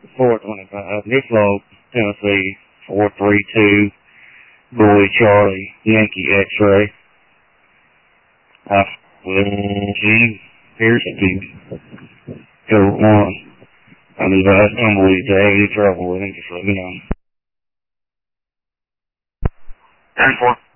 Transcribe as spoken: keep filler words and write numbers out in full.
four twenty-five. This log, Tennessee, four three two, Boy Charlie, Yankee X-ray. I will G, Pearson, Go one. I knew that somebody to have any trouble with him, just let me know. ten four.